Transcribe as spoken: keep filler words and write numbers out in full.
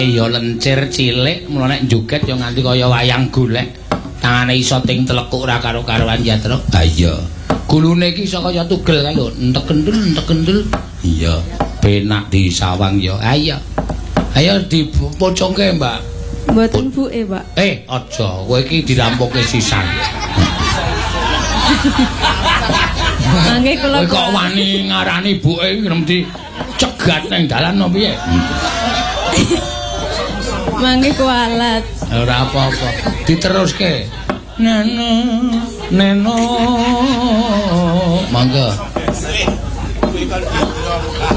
awake ya lencir cilik, mula nek joget ya nganti kaya wayang golek. Tangane iso ting telekuk ora karo-karoan Jatra. Ha iya. Gulune iki iso kaya tugel kae lho, entek kendul, entek kendul. Iya, penak disawang ya. Ha iya. Ayo dipocongke, Mbak. Mboten buke, Pak. Eh, aja, kowe iki dirampukke sisan. Mangke kula kok wani ngarani buke iki mesti cegat ning dalan no piye? Mangke kualat. Ora apa-apa. Diteruske. Neno, neno. Mangga.